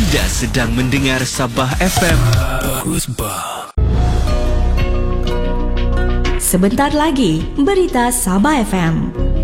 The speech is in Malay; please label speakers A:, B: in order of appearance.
A: Anda sedang mendengar Sabah FM. Bagus bah.
B: Sebentar lagi, berita Sabah FM.